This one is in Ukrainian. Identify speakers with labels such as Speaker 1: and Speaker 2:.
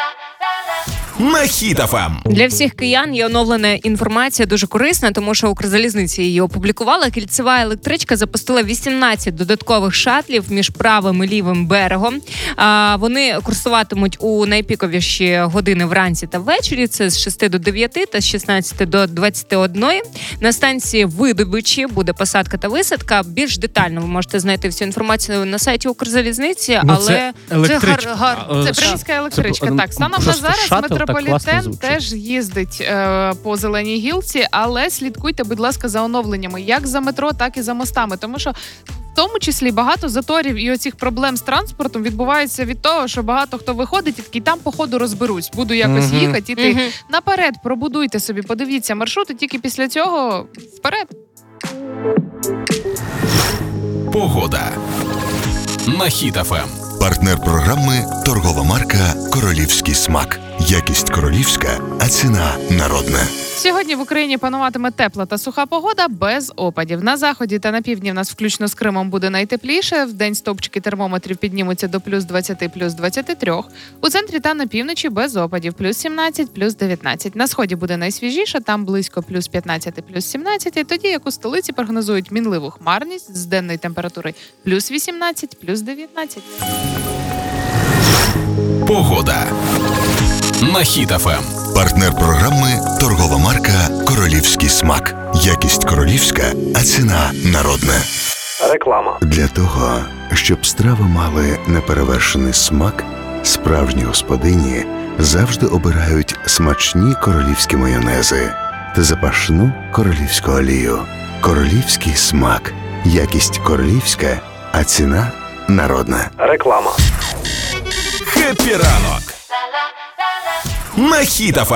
Speaker 1: На Хіт ФМ.
Speaker 2: Для всіх киян є оновлена інформація, дуже корисна, тому що Укрзалізниця її опублікувала. Кільцева електричка запустила 18 додаткових шатлів між правим і лівим берегом. Вони курсуватимуть у найпіковіші години вранці та ввечері. Це з 6 до 9 та з 16 до 21. На станції Видобичі буде посадка та висадка. Більш детально ви можете знайти всю інформацію на сайті Укрзалізниці, але
Speaker 3: це
Speaker 4: українська електричка. Так, станом на зараз метрополітен теж їздить по Зеленій гілці, але слідкуйте, будь ласка, за оновленнями як за метро, так і за мостами, тому що в тому числі багато заторів і оцих проблем з транспортом відбувається від того, що багато хто виходить і такий, там по ходу розберусь, буду якось їхати. І ти наперед пробудуйте собі, подивіться маршрути, тільки після цього вперед.
Speaker 1: Погода на Хіт ФМ.
Speaker 5: Партнер програми – торгова марка «Королівський смак». Якість королівська, а ціна народна.
Speaker 4: Сьогодні в Україні пануватиме тепла та суха погода без опадів. На заході та на півдні в нас включно з Кримом буде найтепліше. Вдень стовпчики термометрів піднімуться до плюс 20, плюс 23. У центрі та на півночі без опадів. Плюс 17, плюс 19. На сході буде найсвіжіше, там близько плюс 15, плюс 17. Тоді, як у столиці, прогнозують мінливу хмарність з денної температури плюс 18, плюс 19.
Speaker 1: Погода на Хіт ФМ.
Speaker 5: Партнер програми – торгова марка «Королівський смак». Якість королівська, а ціна народна.
Speaker 6: Реклама.
Speaker 5: Для того, щоб страви мали неперевершений смак, справжні господині завжди обирають смачні королівські майонези та запашну королівську олію. Королівський смак. Якість королівська, а ціна народна.
Speaker 6: Реклама.
Speaker 1: Хеппі ранок на Хіт ФМ.